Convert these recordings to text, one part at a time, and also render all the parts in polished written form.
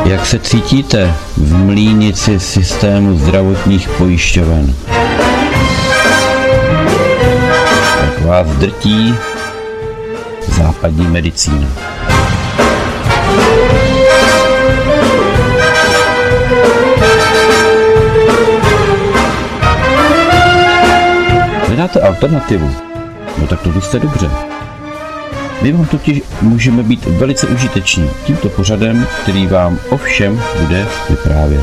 Jak se cítíte v mlýnici systému zdravotních pojišťoven? Jak vás drtí západní medicína? Hledáte alternativu? No tak to jste dobře. My vám totiž můžeme být velice užiteční tímto pořadem, který vám o všem bude vyprávět.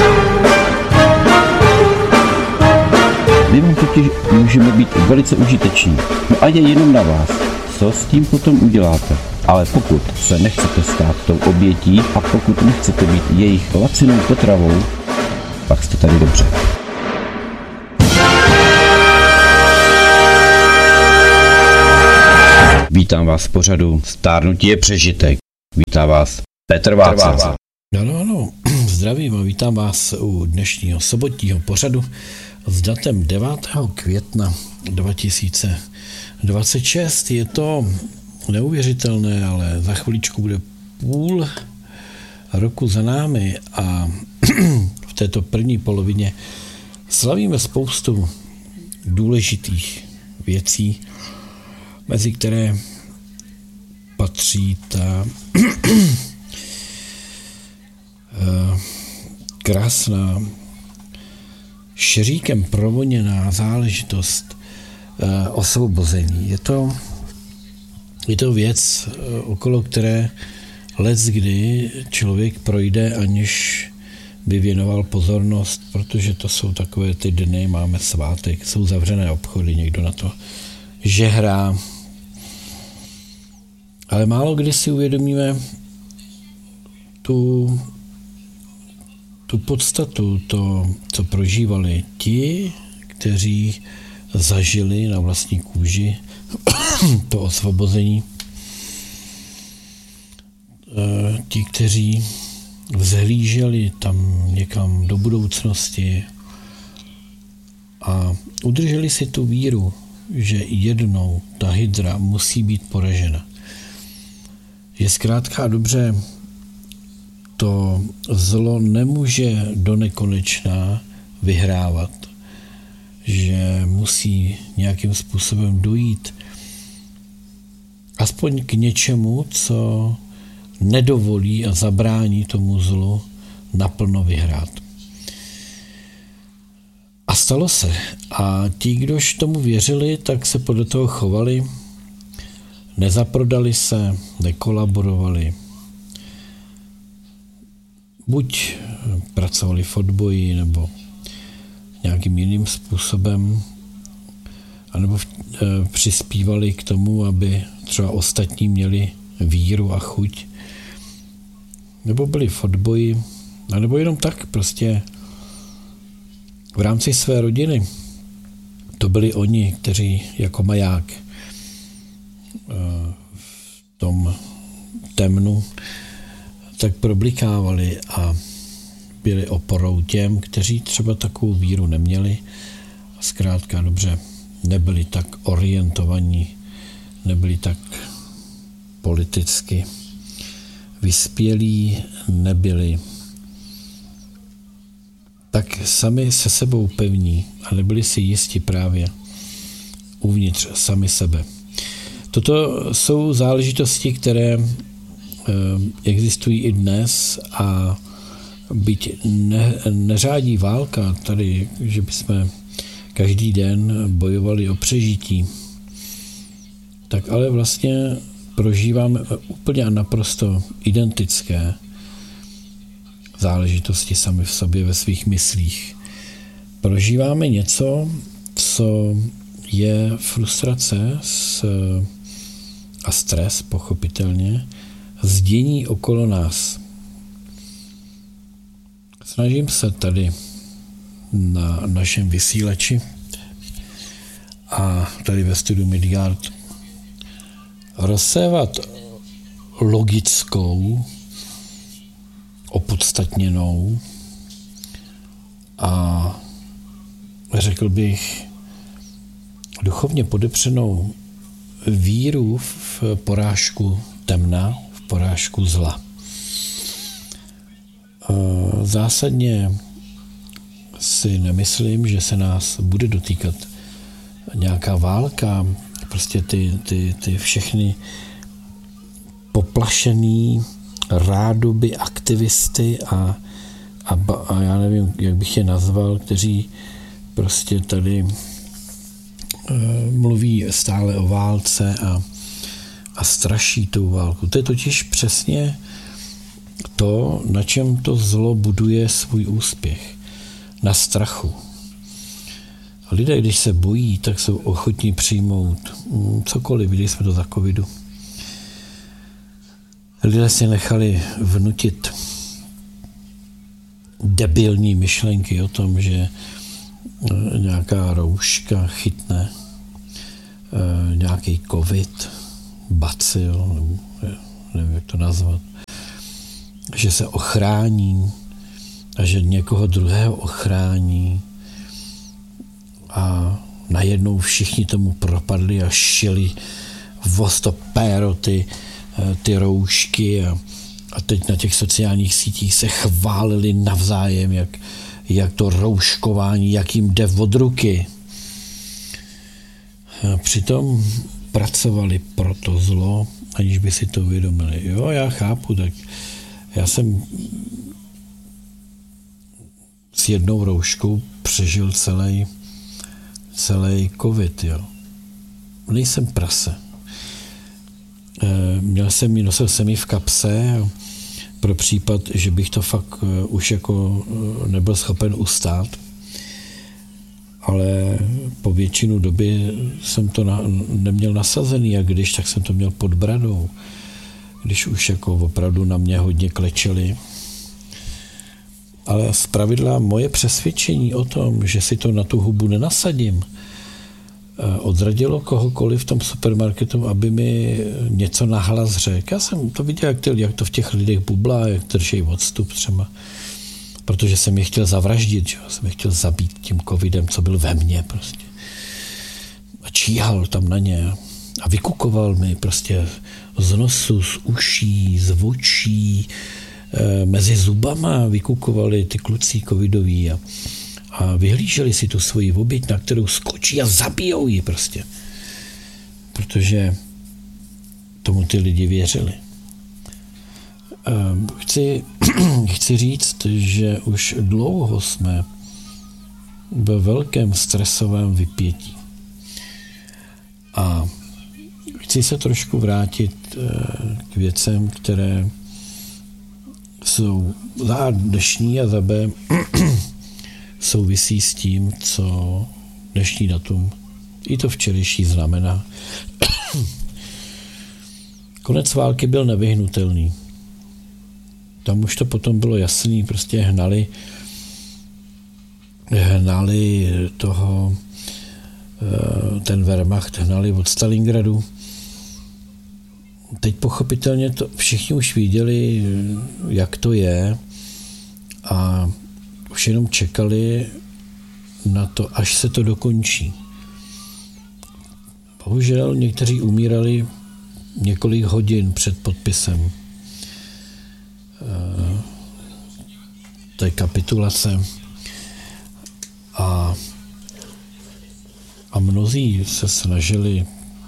My vám totiž můžeme být velice užiteční. No a je jenom na vás, co s tím potom uděláte. Ale pokud se nechcete stát tou obětí a pokud nechcete být jejich lacinou potravou, pak jste tady dobře. Vítám vás v pořadu Stárnutí je přežitek. Vítá vás Petr Václav. Ano, zdravím a vítám vás u dnešního sobotního pořadu s datem 9. května 2026. Je to neuvěřitelné, ale za chviličku bude půl roku za námi a v této první polovině slavíme spoustu důležitých věcí, mezi které patří ta krásná šeříkem provoněná záležitost osvobození. Je to věc, okolo které leckdy člověk projde, aniž by věnoval pozornost, protože to jsou takové ty dny, máme svátek, jsou zavřené obchody, někdo na to žehrá. Ale málo kdy si uvědomíme tu podstatu, to, co prožívali ti, kteří zažili na vlastní kůži to osvobození. Ti, kteří vzhlíželi tam někam do budoucnosti a udrželi si tu víru, že jednou ta hydra musí být poražena. Je zkrátka dobře, to zlo nemůže do nekonečna vyhrávat, že musí nějakým způsobem dojít aspoň k něčemu, co nedovolí a zabrání tomu zlu naplno vyhrát. A stalo se. A ti, kdož tomu věřili, tak se podle toho chovali, nezaprodali se, nekolaborovali. Buď pracovali v odboji, nebo nějakým jiným způsobem, anebo přispívali k tomu, aby třeba ostatní měli víru a chuť, nebo byli v odboji, anebo jenom tak prostě v rámci své rodiny. To byli oni, kteří jako maják v tom temnu tak problikávali a byli oporou těm, kteří třeba takovou víru neměli a zkrátka dobře nebyli tak orientovaní, nebyli tak politicky vyspělí, nebyli tak sami se sebou pevní a nebyli si jisti právě uvnitř sami sebe. Toto jsou záležitosti, které existují i dnes a byť neřádí válka tady, že bychom každý den bojovali o přežití, tak ale vlastně prožíváme úplně a naprosto identické záležitosti sami v sobě ve svých myslích. Prožíváme něco, co je frustrace a stres, pochopitelně, z dění okolo nás. Snažím se tady na našem vysílači a tady ve studiu Midgard rozsévat logickou, opodstatněnou a řekl bych duchovně podepřenou víru v porážku temna, v porážku zla. zásadně si nemyslím, že se nás bude dotýkat nějaká válka, prostě ty všechny poplašený rádoby aktivisty a já nevím, jak bych je nazval, kteří prostě tady mluví stále o válce a straší tou válku. To je totiž přesně to, na čem to zlo buduje svůj úspěch. Na strachu. Lidé, když se bojí, tak jsou ochotní přijmout cokoliv, když jsme to za covidu. Lidé si nechali vnutit debilní myšlenky o tom, že nějaká rouška chytne nějaký covid, bacil, nebo nevím, jak to nazvat, že se ochrání a že někoho druhého ochrání a najednou všichni tomu propadli a šili vostopéro ty roušky a teď na těch sociálních sítích se chválili navzájem, jak to rouškování, jak jim jde od ruky. A přitom pracovali pro to zlo, aniž by si to uvědomili. Jo, já chápu, tak já jsem s jednou rouškou přežil celý covid, jo. Nejsem prase. Nosil jsem ji v kapse pro případ, že bych to fakt už jako nebyl schopen ustát. Ale po většinu doby jsem to neměl nasazený a když, tak jsem to měl pod bradou. Když už jako opravdu na mě hodně klečeli. Ale zpravidla moje přesvědčení o tom, že si to na tu hubu nenasadím, odradilo kohokoliv v tom supermarketu, aby mi něco nahlas řekl. Já jsem to viděl, jak to v těch lidech bublá, jak drží odstup třeba. Protože jsem je chtěl zavraždit, že? Jsem je chtěl zabít tím covidem, co byl ve mně prostě. A číhal tam na ně a vykukoval mi prostě z nosu, z uší, z očí, mezi zubama vykukovali ty kluci covidoví a vyhlíželi si tu svoji oběť, na kterou skočí a zabijou ji prostě. Protože tomu ty lidi věřili. Chci říct, že už dlouho jsme ve velkém stresovém vypětí. A chci se trošku vrátit k věcem, které jsou za A dnešní a za B souvisí s tím, co dnešní datum i to včerejší znamená. Konec války byl nevyhnutelný. Tam už to potom bylo jasný, prostě hnali ten Wehrmacht hnali od Stalingradu. Teď pochopitelně to všichni už viděli, jak to je a už jenom čekali na to, až se to dokončí. Bohužel někteří umírali několik hodin před podpisem té kapitulace a mnozí se snažili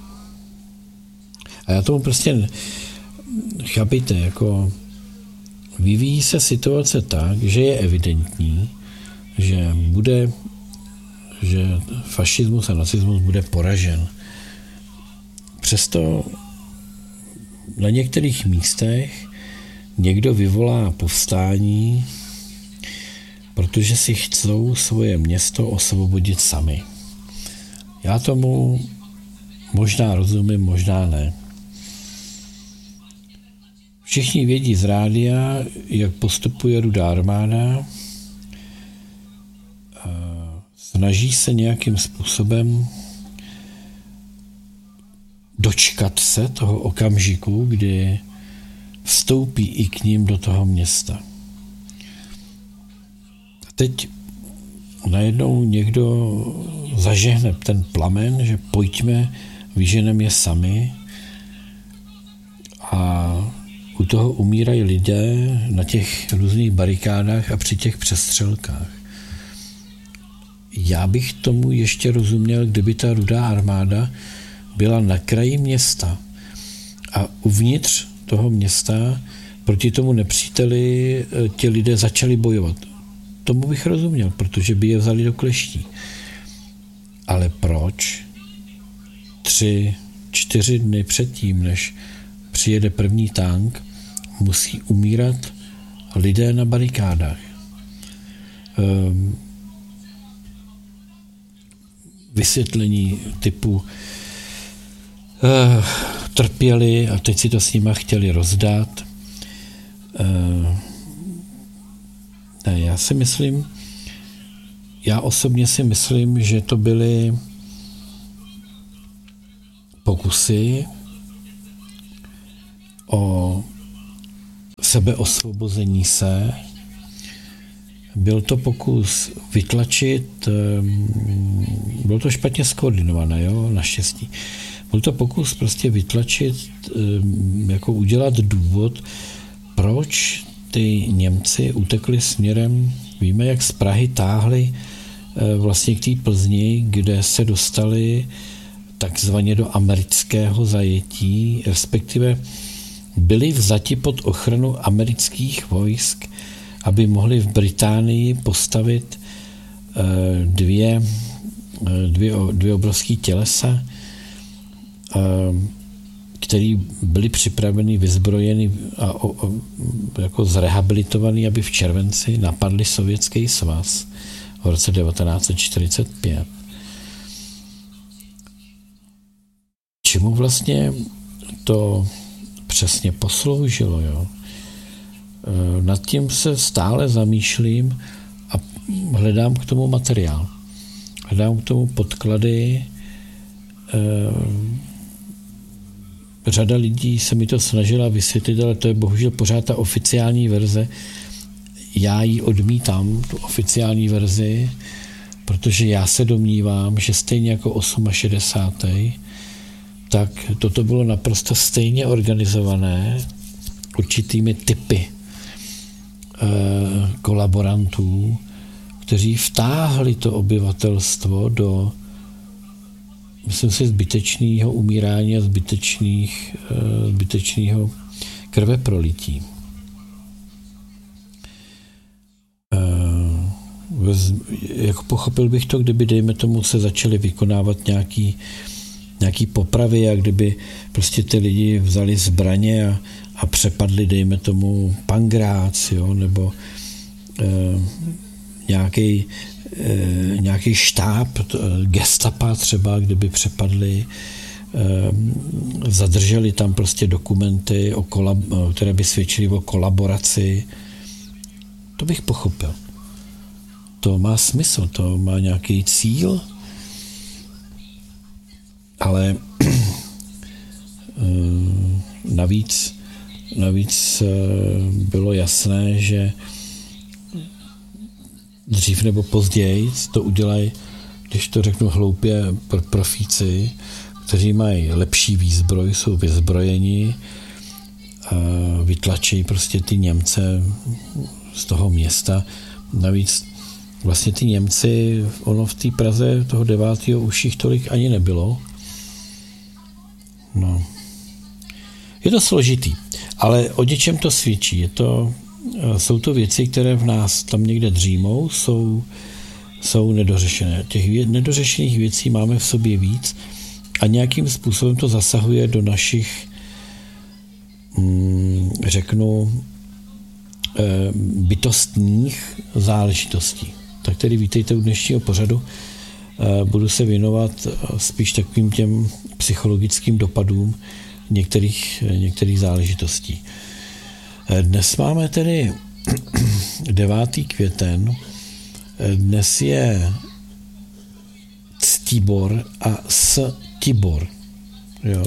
a já tomu prostě chápejte, jako vyvíjí se situace tak, že je evidentní, že fašismus a nacismus bude poražen. Přesto na některých místech někdo vyvolá povstání, protože si chcou svoje město osvobodit sami. Já tomu možná rozumím, možná ne. Všichni vědí z rádia, jak postupuje Rudá armáda. Snaží se nějakým způsobem dočkat se toho okamžiku, kdy vstoupí i k ním do toho města. A teď najednou někdo zažehne ten plamen, že pojďme, vyženeme je sami a u toho umírají lidé na těch různých barikádách a při těch přestřelkách. Já bych tomu ještě rozuměl, kdyby ta Rudá armáda byla na kraji města a uvnitř toho města proti tomu nepříteli ti lidé začali bojovat. Tomu bych rozuměl, protože by je vzali do kleští. Ale proč 3-4 dny předtím, než přijede první tank, musí umírat lidé na barikádách? Vysvětlení typu trpěli a teď si to s nima chtěli rozdat. Já osobně si myslím, že to byly pokusy o sebeosvobození se. Byl to pokus vytlačit, bylo to špatně skoordinované, jo, naštěstí. Byl to pokus prostě vytlačit, jako udělat důvod, proč ty Němci utekli směrem, víme, jak z Prahy táhli vlastně k té Plzni, kde se dostali takzvaně do amerického zajetí, respektive byli vzati pod ochranu amerických vojsk, aby mohli v Británii postavit dvě obrovské tělesa, které byly připraveny, vyzbrojeny a jako zrehabilitovaný, aby v červenci napadli Sovětský svaz v roce 1945. Čemu vlastně to přesně posloužilo, jo? Nad tím se stále zamýšlím a hledám k tomu materiál. Hledám k tomu podklady. Řada lidí se mi to snažila vysvětlit, ale to je bohužel pořád ta oficiální verze. Já ji odmítám, tu oficiální verzi, protože já se domnívám, že stejně jako 68. tak toto bylo naprosto stejně organizované určitými typy kolaborantů, kteří vtáhli to obyvatelstvo do, myslím si, zbytečného umírání a zbytečného krveprolití. Jako pochopil bych to, kdyby, dejme tomu, se začaly vykonávat nějaký popravy a kdyby prostě ty lidi vzali zbraně a přepadli, dejme tomu, Pangrác, jo, nebo nějaký štáb gestapa třeba, kdyby přepadli, zadrželi tam prostě dokumenty, které by svědčily o kolaboraci. To bych pochopil. To má smysl, to má nějaký cíl, ale navíc bylo jasné, že dřív nebo později to udělají, když to řeknu hloupě, profíci, kteří mají lepší výzbroj, jsou vyzbrojeni a vytlačí prostě ty Němce z toho města. Navíc vlastně ty Němci, ono v té Praze toho 9. už jich tolik ani nebylo. No. Je to složitý, ale o něčem to svědčí. Jsou to věci, které v nás tam někde dřímou, jsou nedořešené. Těch nedořešených věcí máme v sobě víc a nějakým způsobem to zasahuje do našich, řeknu, bytostních záležitostí. Tak tedy vítejte u dnešního pořadu. Budu se věnovat spíš takovým těm psychologickým dopadům některých záležitostí. Dnes máme tedy 9. květen. Dnes je Ctibor a Stibor. Jo.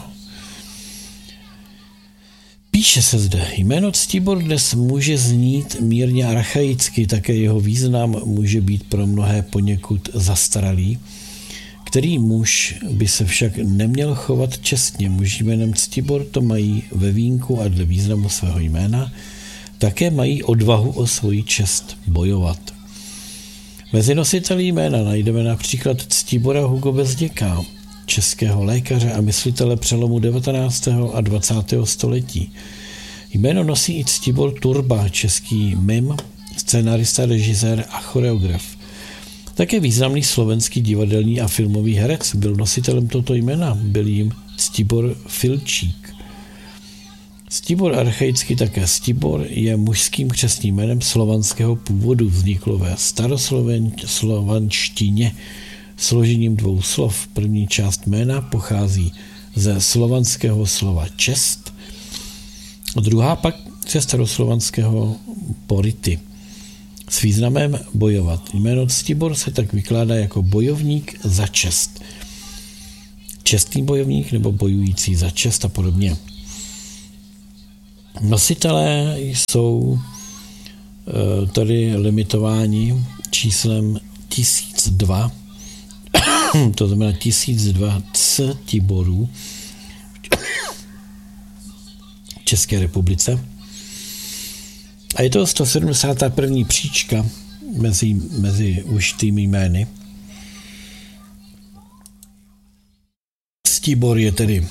Píše se zde, jméno Ctibor dnes může znít mírně archaicky, také jeho význam může být pro mnohé poněkud zastaralý. K Který muž by se však neměl chovat čestně? Muži jménem Ctibor to mají ve vínku a dle významu svého jména. Také mají odvahu o svoji čest bojovat. Mezi nositeli jména najdeme například Ctibora Hugo Bezděka, českého lékaře a myslitele přelomu 19. a 20. století. Jméno nosí i Ctibor Turba, český mim, scenarista, režisér a choreograf. Také významný slovenský divadelní a filmový herec byl nositelem tohoto jména, byl jim Ctibor Filčík. Ctibor archaicky také Ctibor je mužským křestním jménem slovanského původu, vzniklo ve staroslovanštině složením dvou slov. První část jména pochází ze slovanského slova čest, a druhá pak ze staroslovanského pority s významem bojovat. Jméno Ctibor se tak vykládá jako bojovník za čest. Čestný bojovník nebo bojující za čest a podobně. Nositelé jsou tady limitováni číslem 1002, to znamená 1002 Ctiborů v České republice. A je to 171. příčka mezi užitými jmény. Ctibor je tedy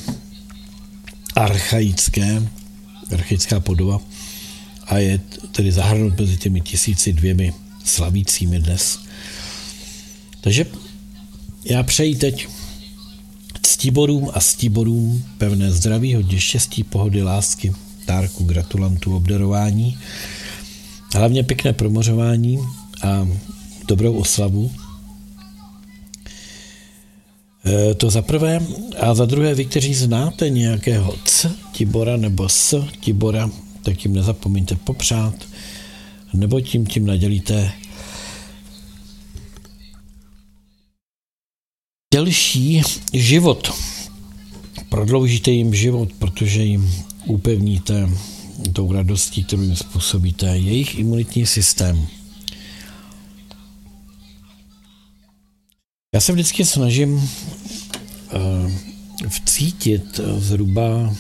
archaická podoba a je tedy zahrnut mezi těmi 1002 slavícími dnes. Takže já přeji teď Ctiborům a Ctiborům pevné zdraví, hodně štěstí, pohody, lásky, dárku, gratulantů, obdarování, hlavně pěkné promořování a dobrou oslavu. To za prvé. A za druhé, vy, kteří znáte nějakého Ctibora nebo Ctibora, tak jim nezapomeňte popřát, nebo tím nadělíte delší život. Prodloužíte jim život, protože jim upevníte tou radostí, kterou jim způsobíte, jejich imunitní systém. Já se vždycky snažím vcítit zhruba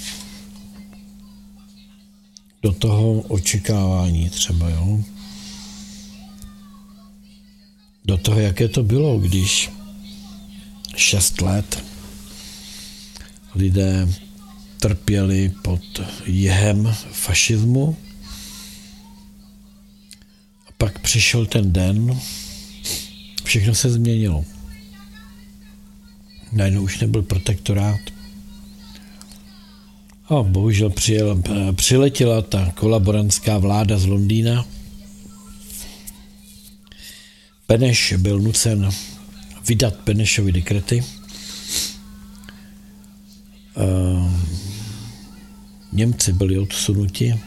do toho očekávání třeba, jo? Do toho, jaké to bylo, když 6 let lidé trpěli pod jehem fašismu a pak přišel ten den, všechno se změnilo. Najednou už nebyl protektorát. A bohužel přiletěla ta kolaborantská vláda z Londýna. Beneš byl nucen vydat Benešovy dekrety. Němci byli odsunuti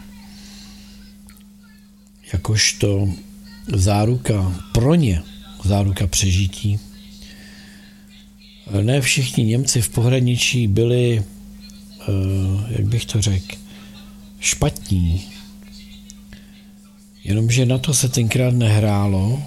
jakožto záruka pro ně, záruka přežití. Ne všichni Němci v pohraničí byli, jak bych to řekl, špatní. Jenomže na to se tenkrát nehrálo.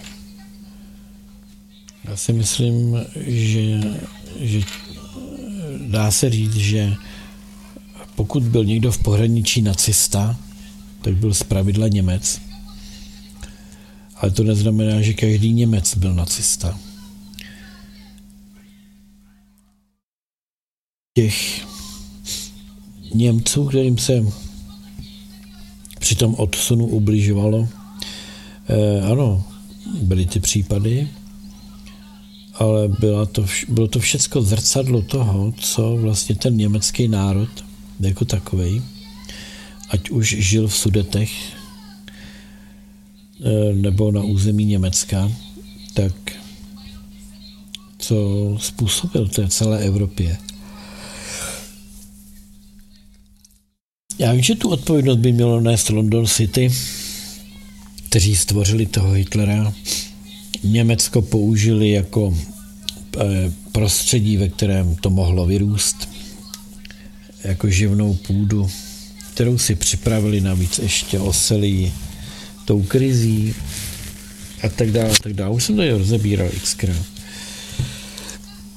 Já si myslím, že dá se říct, že pokud byl někdo v pohraničí nacista, tak byl zpravidla Němec. Ale to neznamená, že každý Němec byl nacista. Těch Němců, kterým se při tom odsunu ubližovalo, ano, byly ty případy, ale bylo to všecko zrcadlo toho, co vlastně ten německý národ jako takovej, ať už žil v Sudetech nebo na území Německa, tak co způsobil té celé Evropě. Já vím, že tu odpovědnost by mělo nést London City, kteří stvořili toho Hitlera. Německo použili jako prostředí, ve kterém to mohlo vyrůst, jako živnou půdu, kterou si připravili, navíc ještě oselí tou krizí a tak dále, a tak dále. Už jsem to rozebíral xkrát.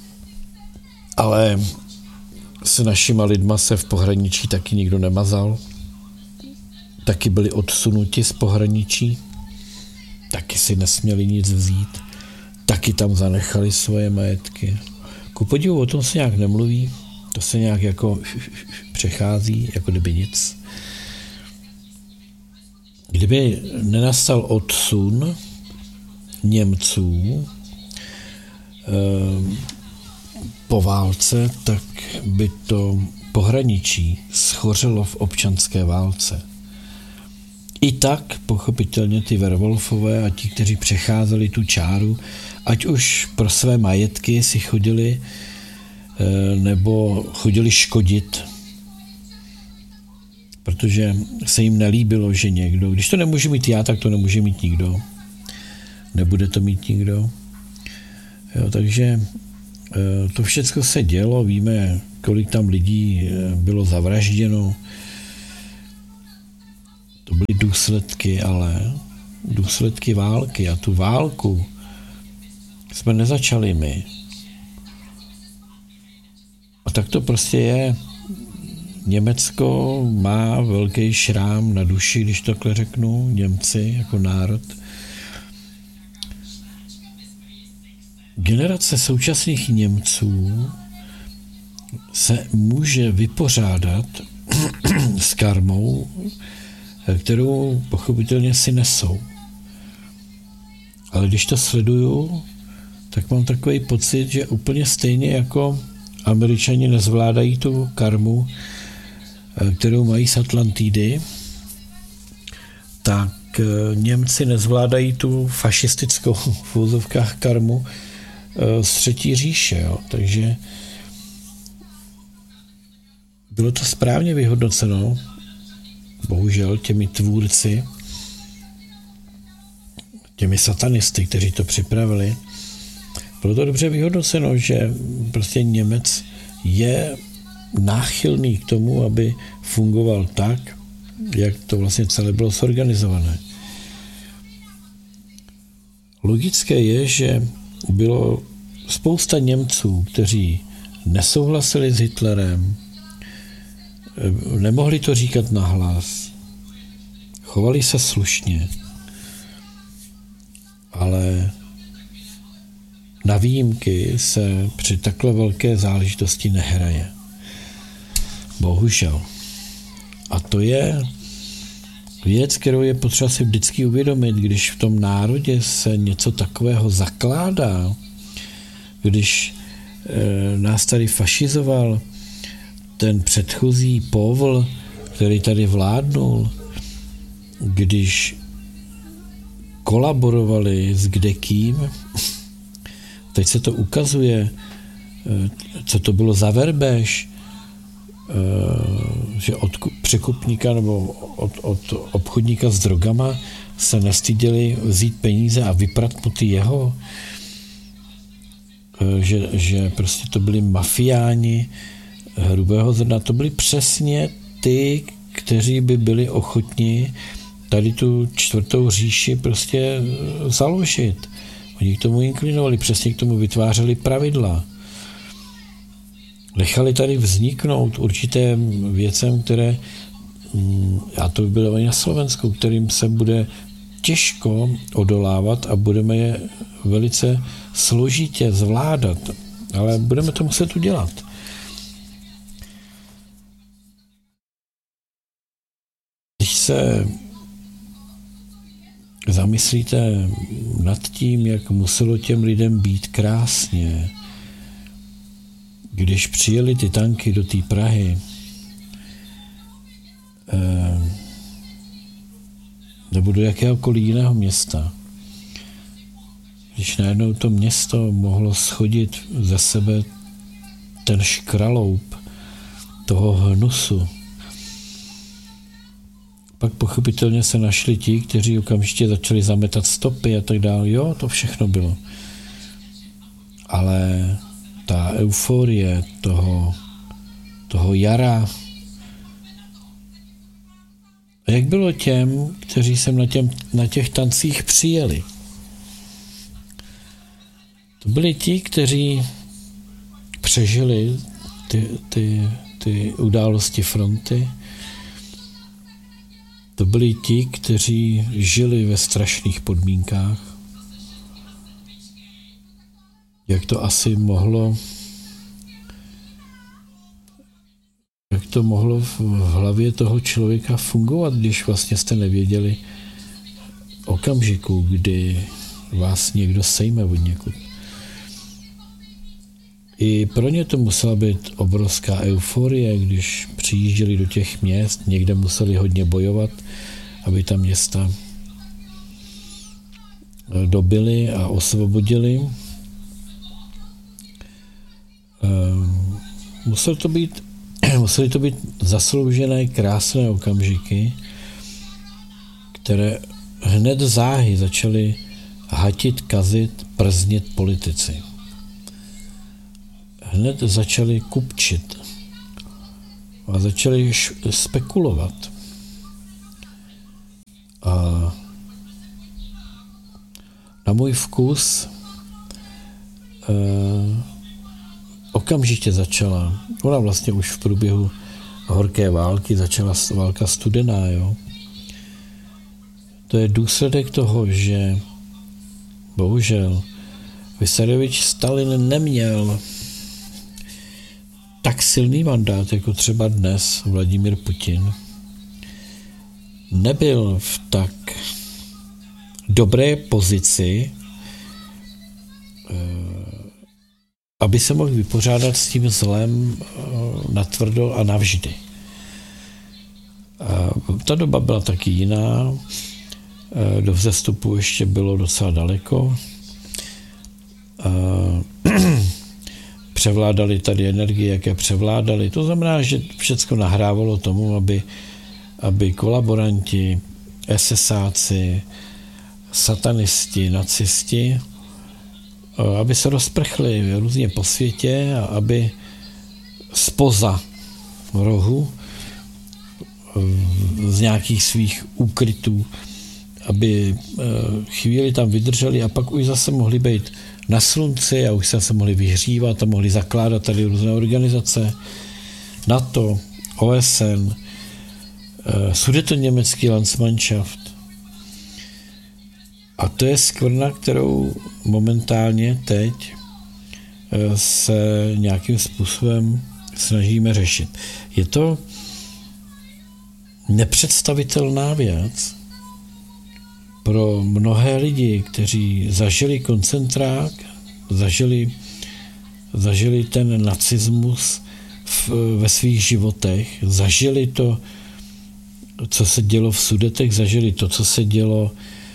Ale s našima lidma se v pohraničí taky nikdo nemazal. Taky byli odsunuti z pohraničí. Taky si nesměli nic vzít. Taky tam zanechali svoje majetky. Ku podivu o tom se nějak nemluví. To se nějak jako přechází, jako kdyby nic. Kdyby nenastal odsun Němců po válce, tak by to pohraničí schořelo v občanské válce. I tak pochopitelně ty Werwolfové a ti, kteří přecházeli tu čáru, ať už pro své majetky si chodili, nebo chodili škodit, protože se jim nelíbilo, že někdo, když to nemůže mít já, tak to nemůže mít nikdo. Nebude to mít nikdo. Jo, takže to všechno se dělo, víme, kolik tam lidí bylo zavražděno. To byly důsledky, ale důsledky války, a tu válku jsme nezačali my. A tak to prostě je. Německo má velký šrám na duši, když takhle řeknu, Němci jako národ. Generace současných Němců se může vypořádat s karmou, kterou pochopitelně si nesou. Ale když to sleduju, tak mám takový pocit, že úplně stejně jako Američani nezvládají tu karmu, kterou mají z Atlantidy, tak Němci nezvládají tu fašistickou v úzovkách karmu z Třetí říše. Jo. Takže bylo to správně vyhodnoceno, bohužel těmi tvůrci, těmi satanisty, kteří to připravili. Bylo to dobře vyhodnoceno, že prostě Němec je náchylný k tomu, aby fungoval tak, jak to vlastně celé bylo zorganizované. Logické je, že bylo spousta Němců, kteří nesouhlasili s Hitlerem, nemohli to říkat nahlas, chovali se slušně, ale na výjimky se při takhle velké záležitosti nehraje. Bohužel. A to je věc, kterou je potřeba si vždycky uvědomit, když v tom národě se něco takového zakládá, když nás tady fašizoval ten předchozí povl, který tady vládnul, když kolaborovali s kdekým, teď se to ukazuje, co to bylo za verbež, že od překupníka nebo od obchodníka s drogama se nestyděli vzít peníze a vyprat mu ty jeho, že prostě to byli mafiáni hrubého zrna. To byli přesně ty, kteří by byli ochotni tady tu čtvrtou říši prostě založit. Oni k tomu inklinovali, přesně k tomu vytvářeli pravidla. Nechali tady vzniknout určité věcem, které, a to by bylo i na Slovensku, kterým se bude těžko odolávat a budeme je velice složitě zvládat. Ale budeme to muset udělat. Když se zamyslíte nad tím, jak muselo těm lidem být krásně, když přijeli ty tanky do té Prahy, nebo do jakéhokoliv jiného města, když najednou to město mohlo schodit ze sebe ten škraloup toho hnusu, pak pochopitelně se našli ti, kteří okamžitě začali zametat stopy a tak dále. Jo, to všechno bylo. Ale ta euforie toho jara. A jak bylo těm, kteří sem na těch tancích přijeli? To byli ti, přežili ty události fronty, to byli ti, kteří žili ve strašných podmínkách. Jak to asi mohlo v hlavě toho člověka fungovat, když vlastně jste nevěděli okamžiku, kdy vás někdo sejme od někud. I pro ně to musela být obrovská euforie, když přijížděli do těch měst, někde museli hodně bojovat, aby ta města dobyli a osvobodili. Musely to být zasloužené, krásné okamžiky, které hned záhy začaly hatit, kazit, prznit politici. Hned začali kupčit a začali spekulovat. A na můj vkus okamžitě začala, ona vlastně už v průběhu horké války začala válka studená, jo. To je důsledek toho, že bohužel Vysarevič Stalin neměl tak silný mandát, jako třeba dnes Vladimír Putin. Nebyl v tak dobré pozici, aby se mohl vypořádat s tím zlem natvrdo a navždy. Ta doba byla taky jiná, do vzestupu ještě bylo docela daleko. Převládaly tady energie, jaké převládaly. To znamená, že všechno nahrávalo tomu, aby kolaboranti, SSáci, satanisti, nacisti, aby se rozprchli různě po světě a aby zpoza rohu z nějakých svých úkrytů, aby chvíli tam vydrželi a pak už zase mohli být na slunci a už se mohli vyhřívat a mohli zakládat tady různé organizace, NATO, OSN, Sudetoněmecký Landsmannschaft. A to je skvrna, kterou momentálně teď se nějakým způsobem snažíme řešit. Je to nepředstavitelná věc pro mnohé lidi, kteří zažili koncentrák, zažili ten nacismus ve svých životech, zažili to, co se dělo v Sudetech, zažili to, co se dělo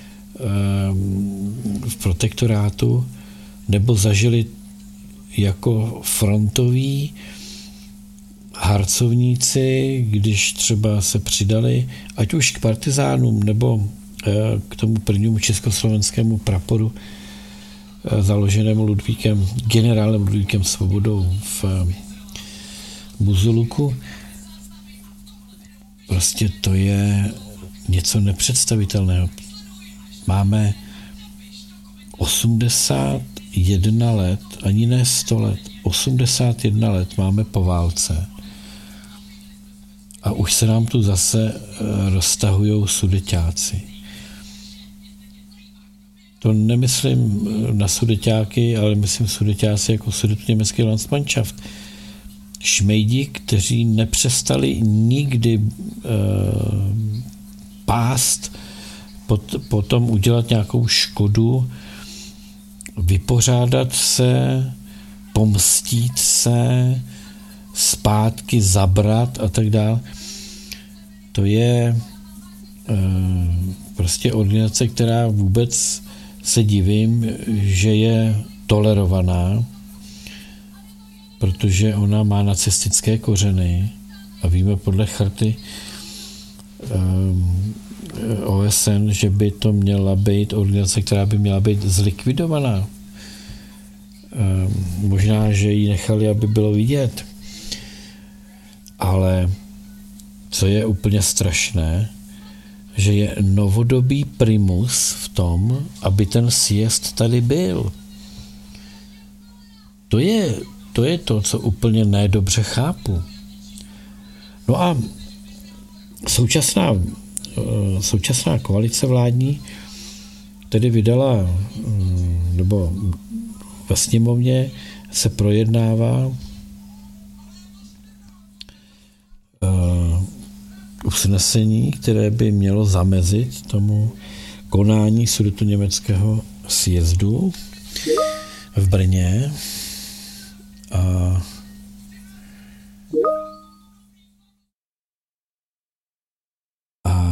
v protektorátu, nebo zažili jako frontoví harcovníci, když třeba se přidali, ať už k partizánům, nebo k tomu prvnímu československému praporu založenému generálem Ludvíkem Svobodou v Buzuluku. Prostě to je něco nepředstavitelného. Máme 81 let, ani ne 100 let, 81 let máme po válce. A už se nám tu zase roztahujou sudeťáci. To nemyslím na sudeťáky, ale myslím sudeťáci jako Sudetoněmecký Landsmannschaft. Šmejdi, kteří nepřestali nikdy pást, potom udělat nějakou škodu, vypořádat se, pomstít se, zpátky zabrat a tak dále. To je prostě organizace, která vůbec se divím, že je tolerovaná, protože ona má nacistické kořeny a víme podle charty OSN, že by to měla být organizace, která by měla být zlikvidovaná. Možná, že ji nechali, aby bylo vidět. Ale co je úplně strašné, že je novodobý primus v To je to je to, co úplně nedobře chápu. No a současná koalice vládní tedy vydala, nebo ve sněmovně se projednává usnesení, které by mělo zamezit tomu konání sudetoněmeckého sjezdu v Brně. A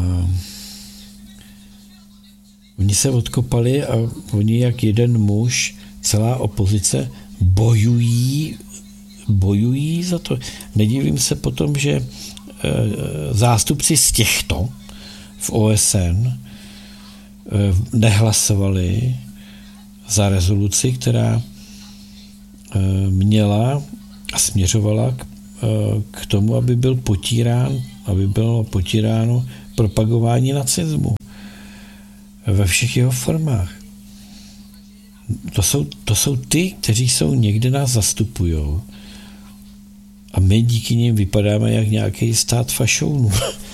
oni se odkopali a oni jak jeden muž, celá opozice bojují za to. Nedivím se potom, že zástupci z těchto v OSN nehlasovali za rezoluci, která měla a směřovala k tomu, aby bylo potíráno propagování nacismu ve všech jeho formách. To jsou ty, kteří jsou někde nás zastupujou a my díky nim vypadáme jak nějaký stát fašounů.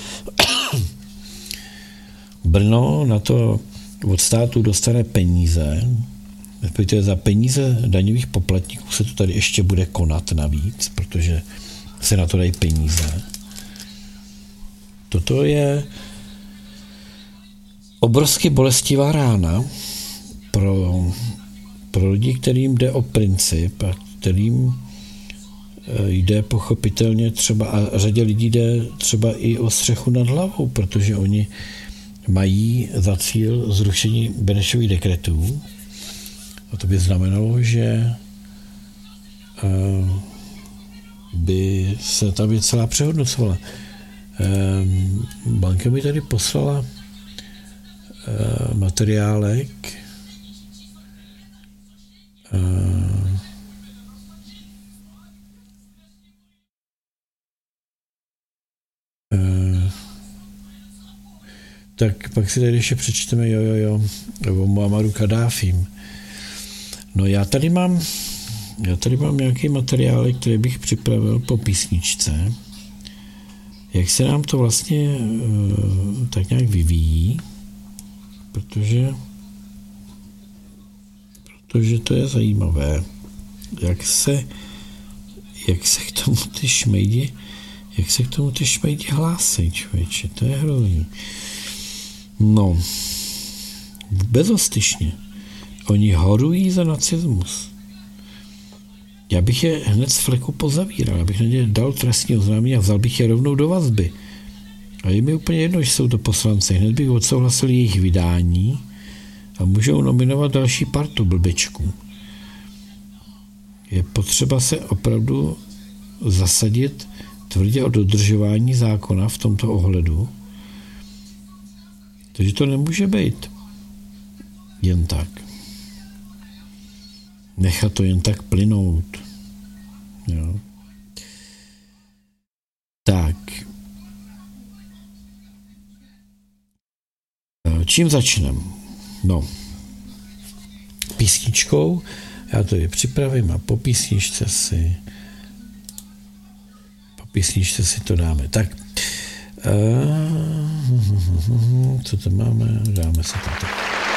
Brno na to od státu dostane peníze, respektive za peníze daňových poplatníků se to tady ještě bude konat navíc, protože se na to dají peníze. Toto je obrovsky bolestivá rána pro lidi, kterým jde o princip a kterým jde pochopitelně třeba, a řadě lidí jde třeba i o střechu nad hlavou, protože oni mají za cíl zrušení Benešových dekretů. A to by znamenalo, že by se ta věc celá přehodnocovala. Banka by tady poslala materiálek, tak pak si tady ještě přečteme o Muammaru Kaddáfím. No já tady mám nějaký materiál, který bych připravil po písničce. Jak se nám to vlastně tak nějak vyvíjí, protože to je zajímavé. Jak se k tomu ty šmejdi hlásí, člověče, to je hrozný. No, bezostyšně. Oni horují za nacismus. Já bych je hned z fleku pozavíral, abych na ně dal trestní oznámení a vzal bych je rovnou do vazby. A je mi úplně jedno, že jsou to poslanci. Hned bych odsouhlasil jejich vydání a můžou nominovat další partu blbečků. Je potřeba se opravdu zasadit tvrdě o dodržování zákona v tomto ohledu. Takže to nemůže být jen tak. Nechat to jen tak plynout. Jo. Tak. Čím začneme? No. Písničkou. Já to je připravím a po písničce si to dáme. Tak. Co to máme? Dáme si to tak.